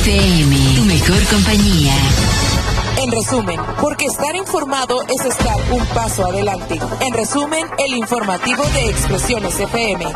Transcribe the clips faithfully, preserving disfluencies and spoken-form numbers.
F M, tu mejor compañía. En resumen, porque estar informado es estar un paso adelante. En resumen, el informativo de Expresiones F M.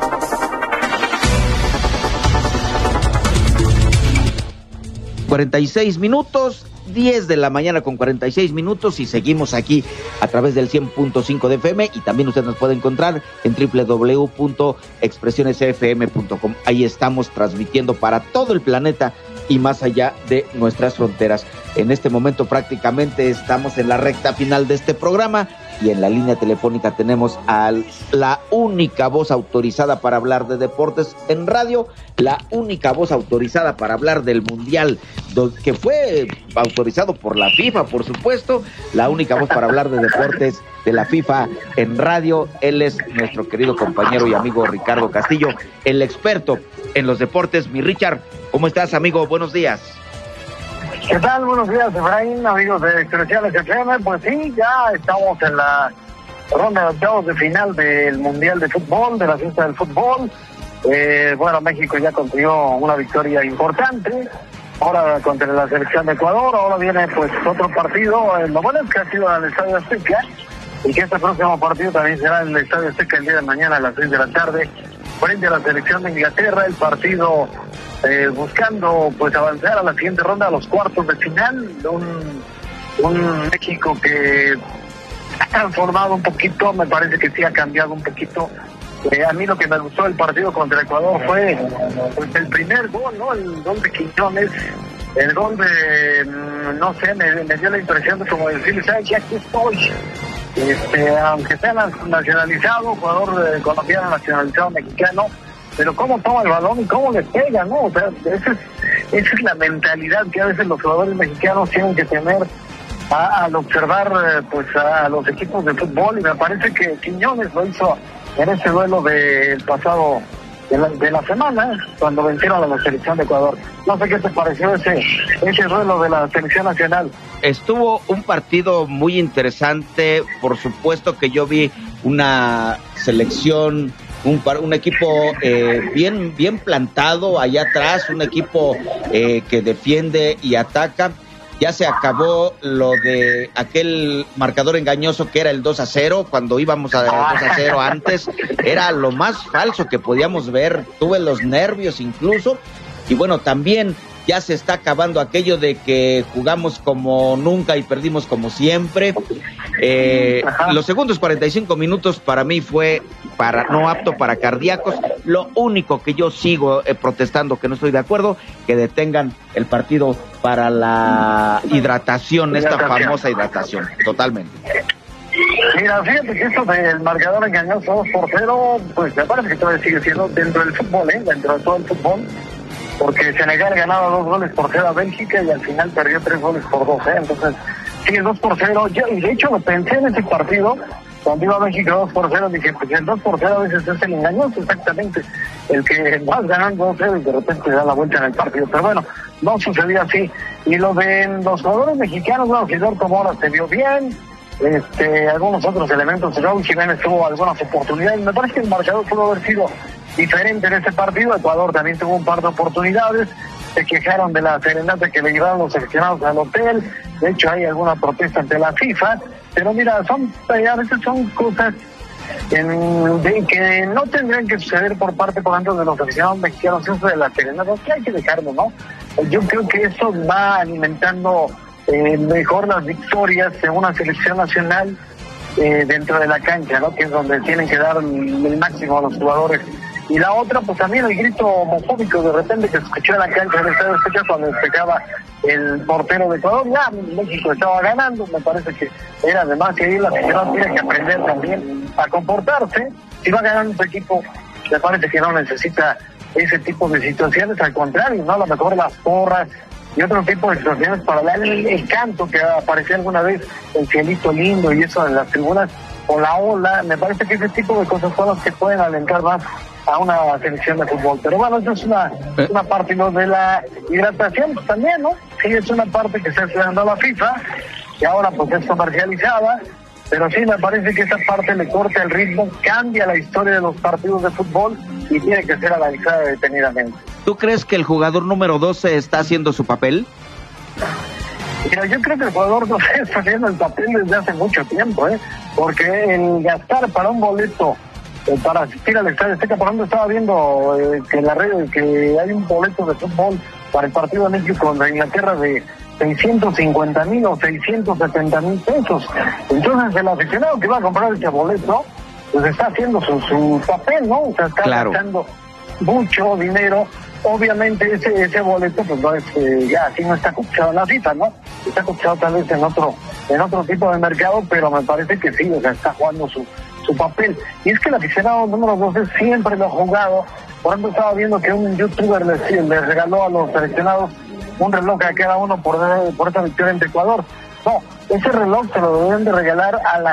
cuarenta y seis minutos, diez de la mañana con cuarenta y seis minutos, y seguimos aquí a través del cien punto cinco de F M, y también usted nos puede encontrar en doble u doble u doble u punto expresiones f m punto com. Ahí estamos transmitiendo para todo el planeta y más allá de nuestras fronteras. En este momento prácticamente estamos en la recta final de este programa, y en la línea telefónica tenemos a la única voz autorizada para hablar de deportes en radio, la única voz autorizada para hablar del Mundial, que fue autorizado por la FIFA, por supuesto, la única voz para hablar de deportes de la FIFA en radio. Él es nuestro querido compañero y amigo Ricardo Castillo, el experto en los deportes. Mi Richard, ¿cómo estás, amigo? Buenos días. ¿Qué tal? Buenos días, Efraín, amigos de Expresiones F M. Pues sí, ya estamos en la ronda de octavos de final del Mundial de Fútbol, de la fiesta del fútbol. Eh, bueno, México ya consiguió una victoria importante, ahora contra la selección de Ecuador. Ahora viene pues otro partido, eh, lo bueno es que ha sido en el Estadio Azteca, y que este próximo partido también será en el Estadio Azteca el día de mañana a las seis de la tarde, frente a la selección de Inglaterra. El partido eh, buscando pues avanzar a la siguiente ronda, a los cuartos de final. Un, un México que ha transformado un poquito, me parece que sí ha cambiado un poquito. Eh, a mí lo que me gustó del partido contra Ecuador fue pues el primer gol, ¿no? El gol de Quiñones, el gol de, no sé, me, me dio la impresión de como decirle, ¿sabes qué? Aquí estoy. Este, aunque sea nacionalizado, jugador eh, colombiano nacionalizado mexicano, pero cómo toma el balón y cómo le pega, ¿no? O sea, esa es, esa es la mentalidad que a veces los jugadores mexicanos tienen que tener a, al observar eh, pues a los equipos de fútbol, y me parece que Quiñones lo hizo en ese duelo del pasado de la, de la semana, cuando vencieron a la selección de Ecuador. No sé qué te pareció ese ese duelo de la selección nacional. Estuvo un partido muy interesante. Por supuesto que yo vi una selección, un, un equipo eh, bien, bien plantado allá atrás, un equipo eh, que defiende y ataca. Ya se acabó lo de aquel marcador engañoso que era el dos a cero, cuando íbamos a dos a cero antes, era lo más falso que podíamos ver. Tuve los nervios incluso, y bueno, también ya se está acabando aquello de que jugamos como nunca y perdimos como siempre. Eh, los segundos cuarenta y cinco minutos para mí fue para no apto para cardíacos. Lo único que yo sigo eh, protestando, que no estoy de acuerdo, que detengan el partido para la hidratación, esta famosa hidratación, totalmente. Mira, fíjate que eso del marcador engañoso dos por cero, pues me parece que todavía sigue siendo dentro del fútbol, ¿eh? Dentro de todo el fútbol, porque Senegal ganaba dos goles por cero a Bélgica y al final perdió tres goles por dos, ¿eh? Entonces, sí, el dos por cero, yo, y de hecho lo pensé en ese partido, cuando iba a México dos por cero, dije, pues el dos por cero a veces es el engañoso, exactamente, el que vas ganando dos cero y de repente da la vuelta en el partido, pero bueno, no sucedió así. Y lo de los jugadores mexicanos, bueno, Gilberto Mora se vio bien, este, algunos otros elementos, Raúl Jiménez tuvo algunas oportunidades, me parece que el marcador pudo haber sido diferente en ese partido. Ecuador también tuvo un par de oportunidades, se quejaron de la serenata que le llevaron los seleccionados al hotel, de hecho hay alguna protesta ante la FIFA, pero mira, son a veces son cosas en, de, que no tendrían que suceder por parte, por ejemplo, de los aficionados mexicanos, eso de la serenata, que hay que dejarlo, ¿no? Yo creo que eso va alimentando eh, mejor las victorias de una selección nacional eh, dentro de la cancha, ¿no? Que es donde tienen que dar el, el máximo a los jugadores. Y la otra, pues también el grito homofóbico de repente que se escuchó en la cancha del Estadio Azteca cuando despejaba el portero de Ecuador. Ya México estaba ganando, me parece que era además que ahí la afición tiene que aprender también a comportarse. Si va ganando su equipo, me parece que no necesita ese tipo de situaciones, al contrario, ¿no? A lo mejor las porras y otro tipo de situaciones para dar el, el canto que aparecía alguna vez, el cielito lindo y eso en las tribunas, o la ola, me parece que ese tipo de cosas son las que pueden alentar más a una selección de fútbol. Pero bueno, eso es una, una parte, ¿no? De la hidratación pues, también, ¿no? Sí, es una parte que se está dando a la FIFA, que ahora pues es comercializada, pero sí me parece que esa parte le corta el ritmo, cambia la historia de los partidos de fútbol y tiene que ser analizada detenidamente. ¿Tú crees que el jugador número doce está haciendo su papel? Mira, yo creo que el jugador no está haciendo el papel desde hace mucho tiempo, ¿eh? Porque el gastar para un boleto, eh, para asistir al Estadio Azteca, por ejemplo, estaba viendo eh, que en la red que hay un boleto de fútbol para el partido de México contra Inglaterra de seiscientos cincuenta mil o seiscientos setenta mil pesos. Entonces el aficionado que va a comprar ese boleto, pues está haciendo su, su papel, ¿no? O sea, está claro. gastando mucho dinero. Obviamente ese ese boleto pues no es, eh, ya así no está cotizado en la cita, ¿no? Está cotizado tal vez en otro en otro tipo de mercado, pero me parece que sí, o sea, está jugando su su papel. Y es que el aficionado número doce siempre lo ha jugado. Por ejemplo, estaba viendo que un youtuber les, les regaló a los seleccionados un reloj a cada uno por, por esta victoria ante Ecuador. No, ese reloj se lo deben de regalar a la